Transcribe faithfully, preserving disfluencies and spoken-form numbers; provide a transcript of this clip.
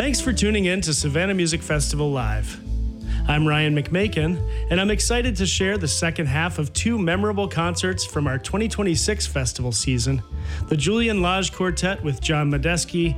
Thanks for tuning in to Savannah Music Festival Live. I'm Ryan McMakin, and I'm excited to share the second half of two memorable concerts from our twenty twenty-six festival season, the Julian Lage Quartet with John Medeski